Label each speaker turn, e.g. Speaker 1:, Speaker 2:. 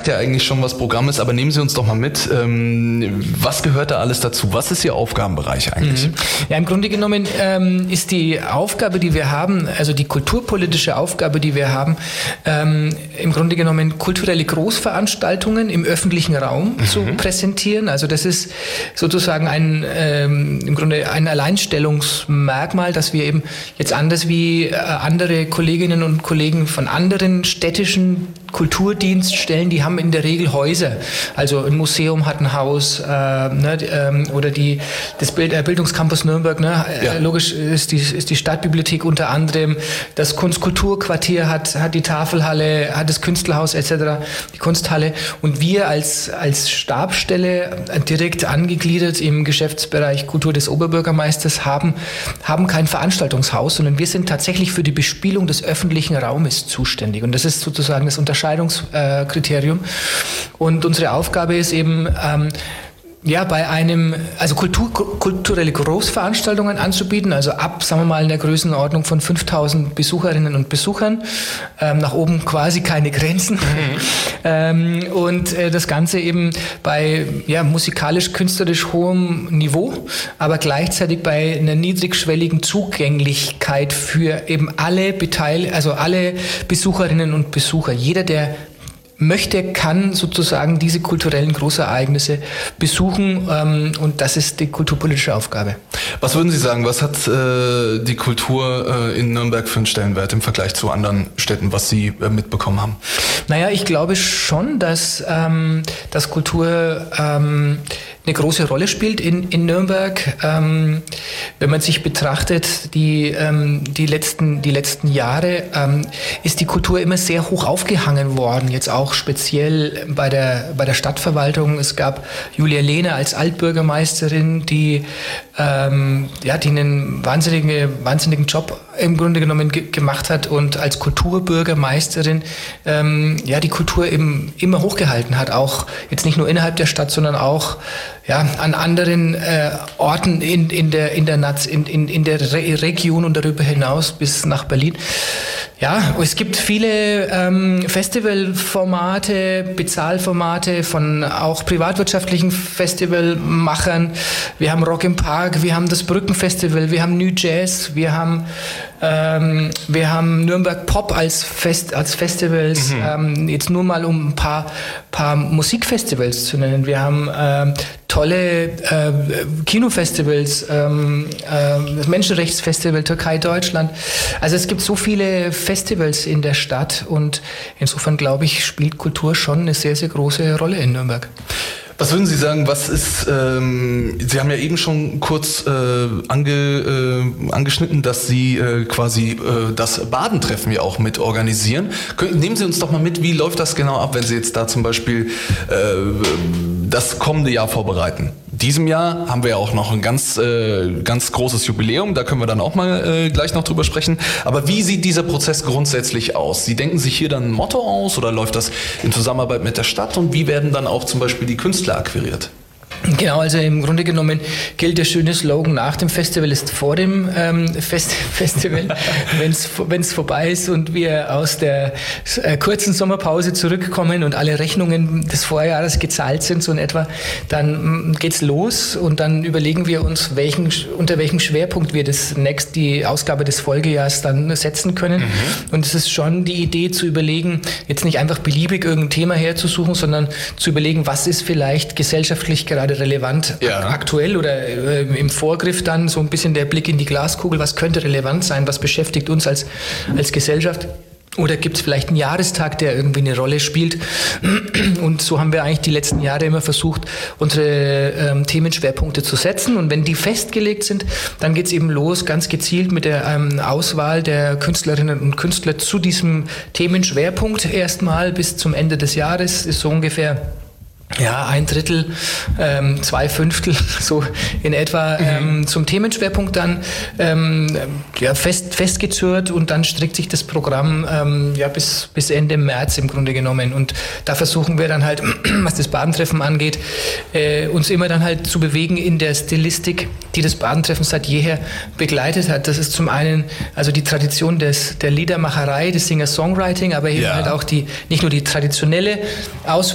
Speaker 1: sagt ja eigentlich schon, was Programm ist, aber nehmen Sie uns doch mal mit. Was gehört da alles dazu? Was ist Ihr Aufgabenbereich eigentlich?
Speaker 2: Ja, im Grunde genommen ist die Aufgabe, die wir haben, also die kulturpolitische Aufgabe, die wir haben, im Grunde genommen kulturelle Großveranstaltungen im öffentlichen Raum zu präsentieren. Also das ist sozusagen im Grunde ein Alleinstellungsmerkmal, dass wir eben jetzt anders wie andere Kolleginnen und Kollegen von anderen städtischen Kulturdienststellen, die haben in der Regel Häuser. Also ein Museum hat ein Haus, oder das Bildungscampus Nürnberg, logisch ist die Stadtbibliothek unter anderem, das Kunstkulturquartier hat die Tafelhalle, hat das Künstlerhaus etc., die Kunsthalle, und wir als Stabsstelle direkt angegliedert im Geschäftsbereich Kultur des Oberbürgermeisters haben kein Veranstaltungshaus, sondern wir sind tatsächlich für die Bespielung des öffentlichen Raumes zuständig, und das ist sozusagen das Unterscheidungskriterium. Und unsere Aufgabe ist eben, kulturelle Großveranstaltungen anzubieten, also ab, sagen wir mal, in der Größenordnung von 5.000 Besucherinnen und Besuchern, nach oben quasi keine Grenzen. Und das Ganze eben bei musikalisch-künstlerisch hohem Niveau, aber gleichzeitig bei einer niedrigschwelligen Zugänglichkeit für eben alle Besucherinnen und Besucher. Jeder, der möchte, kann sozusagen diese kulturellen Großereignisse besuchen, und das ist die kulturpolitische Aufgabe.
Speaker 1: Was würden Sie sagen, was hat die Kultur in Nürnberg für einen Stellenwert im Vergleich zu anderen Städten, was Sie mitbekommen haben?
Speaker 2: Naja, ich glaube schon, dass Kultur eine große Rolle spielt in Nürnberg. Wenn man sich betrachtet, die letzten Jahre, ist die Kultur immer sehr hoch aufgehangen worden, jetzt auch speziell bei der Stadtverwaltung. Es gab Julia Lehner als Altbürgermeisterin, die einen wahnsinnigen Job im Grunde genommen gemacht hat und als Kulturbürgermeisterin die Kultur eben immer hochgehalten hat, auch jetzt nicht nur innerhalb der Stadt, sondern auch an anderen Orten in der Region und darüber hinaus bis nach Berlin. Ja, es gibt viele Festivalformate, Bezahlformate von auch privatwirtschaftlichen Festivalmachern. Wir haben Rock im Park, wir haben das Brückenfestival, wir haben New Jazz, wir haben Nürnberg Pop als Festivals, jetzt nur mal um ein paar Musikfestivals zu nennen. Wir haben tolle Kinofestivals, das Menschenrechtsfestival Türkei-Deutschland. Also es gibt so viele Festivals in der Stadt, und insofern, glaube ich, spielt Kultur schon eine sehr, sehr große Rolle in Nürnberg.
Speaker 1: Was würden Sie sagen, was ist, Sie haben ja eben schon kurz angeschnitten, dass Sie quasi das Badentreffen ja auch mit organisieren. Nehmen Sie uns doch mal mit, wie läuft das genau ab, wenn Sie jetzt da zum Beispiel das kommende Jahr vorbereiten? Diesem Jahr haben wir ja auch noch ein ganz großes Jubiläum, da können wir dann auch mal gleich noch drüber sprechen. Aber wie sieht dieser Prozess grundsätzlich aus? Sie denken sich hier dann ein Motto aus, oder läuft das in Zusammenarbeit mit der Stadt, und wie werden dann auch zum Beispiel die Künstler akquiriert?
Speaker 2: Genau, also im Grunde genommen gilt der schöne Slogan: nach dem Festival ist vor dem Festival. Wenn es vorbei ist und wir aus der kurzen Sommerpause zurückkommen und alle Rechnungen des Vorjahres gezahlt sind, so in etwa, dann geht's los, und dann überlegen wir uns, unter welchem Schwerpunkt wir die Ausgabe des Folgejahrs dann setzen können. Und es ist schon die Idee zu überlegen, jetzt nicht einfach beliebig irgendein Thema herzusuchen, sondern zu überlegen, was ist vielleicht gesellschaftlich gerade relevant, aktuell oder im Vorgriff dann so ein bisschen der Blick in die Glaskugel, was könnte relevant sein, was beschäftigt uns als Gesellschaft. Oder gibt es vielleicht einen Jahrestag, der irgendwie eine Rolle spielt? Und so haben wir eigentlich die letzten Jahre immer versucht, unsere Themenschwerpunkte zu setzen. Und wenn die festgelegt sind, dann geht es eben los, ganz gezielt mit der Auswahl der Künstlerinnen und Künstler zu diesem Themenschwerpunkt erstmal bis zum Ende des Jahres, ist so ungefähr ein Drittel, 2/5, so in etwa zum Themenschwerpunkt dann festgezurrt, und dann streckt sich das Programm bis Ende März im Grunde genommen. Und da versuchen wir dann halt, was das Badentreffen angeht, uns immer dann halt zu bewegen in der Stilistik, die das Badentreffen seit jeher begleitet hat. Das ist zum einen also die Tradition der Liedermacherei, des Singer-Songwriting, aber eben halt auch nicht nur die traditionelle